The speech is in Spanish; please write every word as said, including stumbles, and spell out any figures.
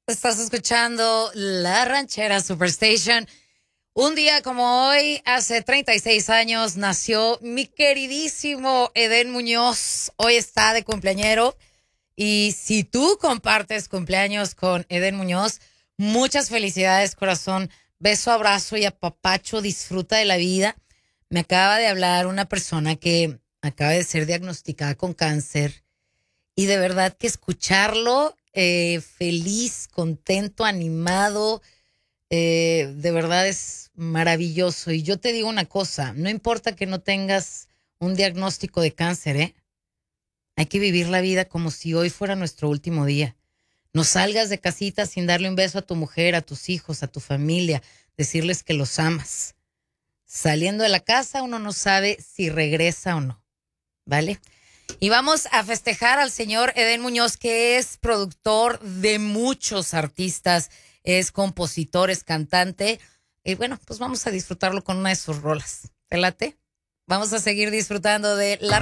Estás escuchando La Ranchera Superstation. Un día como hoy, hace treinta y seis años, nació mi queridísimo Edén Muñoz. Hoy está de cumpleañero. Y si tú compartes cumpleaños con Edén Muñoz, muchas felicidades, corazón. Beso, abrazo y apapacho. Disfruta de la vida. Me acaba de hablar una persona que acaba de ser diagnosticada con cáncer. Y de verdad que escucharlo eh, feliz, contento, animado, eh, de verdad es maravilloso. Y yo te digo una cosa, no importa que no tengas un diagnóstico de cáncer, ¿eh? Hay que vivir la vida como si hoy fuera nuestro último día. No salgas de casita sin darle un beso a tu mujer, a tus hijos, a tu familia, decirles que los amas. Saliendo de la casa uno no sabe si regresa o no, ¿vale? Y vamos a festejar al señor Edén Muñoz, que es productor de muchos artistas, es compositor, es cantante. Y bueno, pues vamos a disfrutarlo con una de sus rolas. ¿Te late? Vamos a seguir disfrutando de la